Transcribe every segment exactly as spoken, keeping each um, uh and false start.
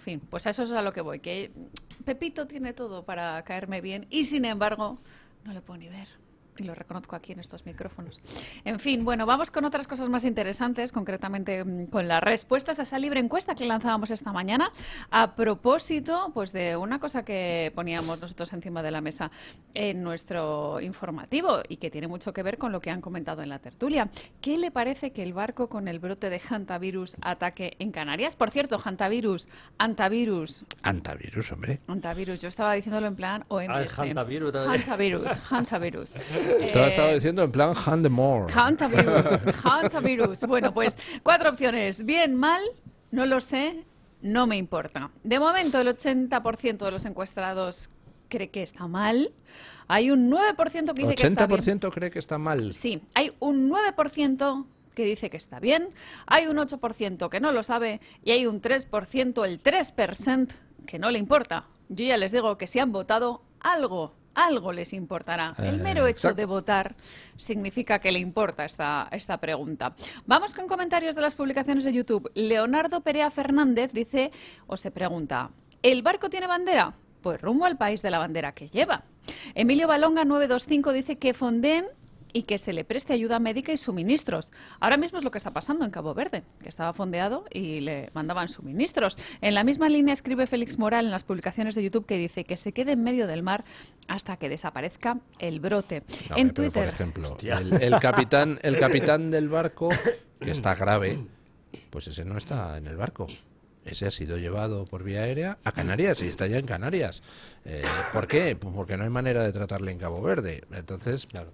fin, pues a eso es a lo que voy, que Pepito tiene todo para caerme bien y sin embargo no lo puedo ni ver. Y lo reconozco aquí en estos micrófonos. En fin, bueno, vamos con otras cosas más interesantes, concretamente con las respuestas a esa libre encuesta que lanzábamos esta mañana, a propósito pues de una cosa que poníamos nosotros encima de la mesa en nuestro informativo y que tiene mucho que ver con lo que han comentado en la tertulia. ¿Qué le parece que el barco con el brote de hantavirus ataque en Canarias? Por cierto, hantavirus, antavirus. Antavirus, hombre. Antavirus, yo estaba diciéndolo en plan O M S. Ah, hantavirus también. Hantavirus, hantavirus. Estaba, Eh, estaba diciendo en plan Handemore. Hantavirus, hantavirus. Bueno, pues cuatro opciones. Bien, mal, no lo sé, no me importa. De momento, el ochenta por ciento de los encuestados cree que está mal. Hay un nueve por ciento que dice que está ochenta por bien. ciento cree que está mal. Sí, hay un nueve por ciento que dice que está bien, hay un ocho por ciento que no lo sabe y hay un tres por ciento, el tres por ciento, que no le importa. Yo ya les digo que si han votado, algo algo les importará. El mero Eh, hecho exacto. de votar significa que le importa esta, esta pregunta. Vamos con comentarios de las publicaciones de YouTube. Leonardo Perea Fernández dice, o se pregunta, ¿el barco tiene bandera? Pues rumbo al país de la bandera que lleva. Emilio Balonga nueve dos cinco dice que fondeen y que se le preste ayuda médica y suministros. Ahora mismo es lo que está pasando en Cabo Verde, que estaba fondeado y le mandaban suministros. En la misma línea escribe Félix Moral en las publicaciones de YouTube que dice que se quede en medio del mar hasta que desaparezca el brote. No, en hombre, pero, Twitter, por ejemplo, Hostia. el, el capitán, el capitán del barco, que está grave, pues ese no está en el barco. Ese ha sido llevado por vía aérea a Canarias y está ya en Canarias. Eh, ¿Por qué? Pues porque no hay manera de tratarle en Cabo Verde. Entonces, Claro.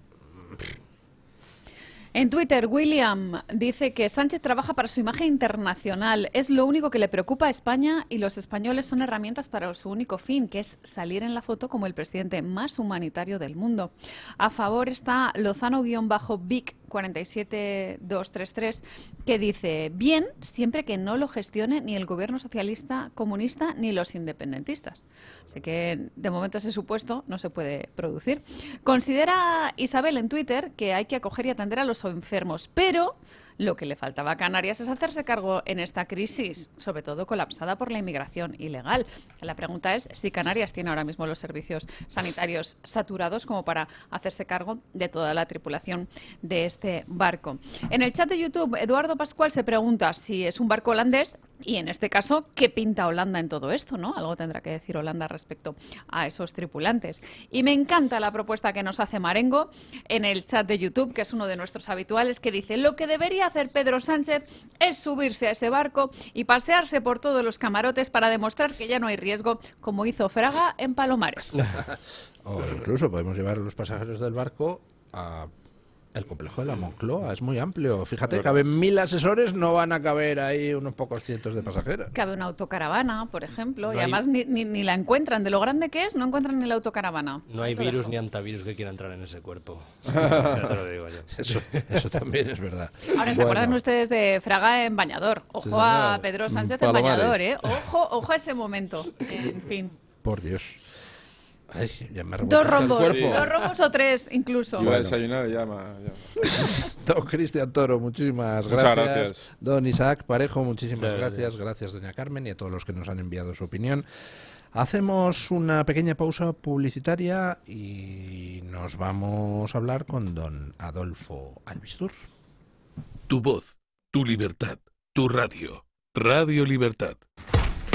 En Twitter, William dice que Sánchez trabaja para su imagen internacional. Es lo único que le preocupa a España y los españoles son herramientas para su único fin, que es salir en la foto como el presidente más humanitario del mundo. A favor está Lozano-Vic cuatro siete dos tres tres, que dice, bien, siempre que no lo gestione ni el gobierno socialista comunista ni los independentistas. Así que, de momento, ese supuesto no se puede producir. Considera Isabel en Twitter que hay que acoger y atender a los enfermos, pero lo que le faltaba a Canarias es hacerse cargo en esta crisis, sobre todo colapsada por la inmigración ilegal. La pregunta es si Canarias tiene ahora mismo los servicios sanitarios saturados como para hacerse cargo de toda la tripulación de este barco. En el chat de YouTube, Eduardo Pascual se pregunta si es un barco holandés y, en este caso, ¿qué pinta Holanda en todo esto, ¿no? Algo tendrá que decir Holanda respecto a esos tripulantes. Y me encanta la propuesta que nos hace Marengo en el chat de YouTube, que es uno de nuestros habituales, que dice, lo que debería hacer Pedro Sánchez es subirse a ese barco y pasearse por todos los camarotes para demostrar que ya no hay riesgo, como hizo Fraga en Palomares. o incluso podemos llevar a los pasajeros del barco a el complejo de la Moncloa. Es muy amplio. Fíjate, caben mil asesores, no van a caber ahí unos pocos cientos de pasajeros. Cabe una autocaravana, por ejemplo, No y hay- además ni, ni, ni la encuentran. De lo grande que es, no encuentran ni la autocaravana. No hay Lo virus dejo. ni antavirus que quiera entrar en ese cuerpo. Ya te lo digo yo. Eso, eso también es verdad. Ahora, ¿se Bueno, acuerdan ustedes de Fraga en bañador? Ojo Sí, a señor. Pedro Mm, Sánchez en Palomares. bañador, ¿eh? Ojo, ojo a ese momento. En fin. Por Dios. Ay, ya me ha Dos revuelto el rombos, cuerpo. dos rombos o tres, incluso. Yo iba a Bueno. desayunar y ya, ma- ya. Don Cristian Toro, muchísimas Muchas gracias. gracias. Don Isaac Parejo, muchísimas Muchas gracias. gracias. Gracias, doña Carmen, y a todos los que nos han enviado su opinión. Hacemos una pequeña pausa publicitaria y nos vamos a hablar con don Adolfo Albistur. Tu voz, tu libertad, tu radio. Radio Libertad.